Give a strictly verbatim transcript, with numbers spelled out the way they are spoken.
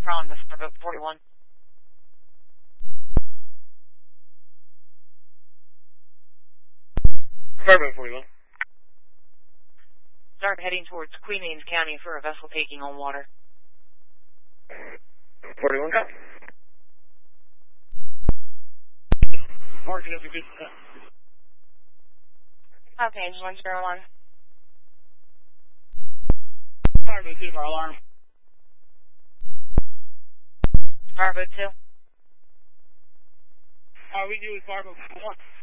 Prawn with Starboat forty-one. Starboat forty-one. Start heading towards Queen Anne's County for a vessel taking on water. forty-one, cut. Mark it up, you good. Okay, one zero one. Starboat two for alarm. Starboat two. How are we doing, Starboat one?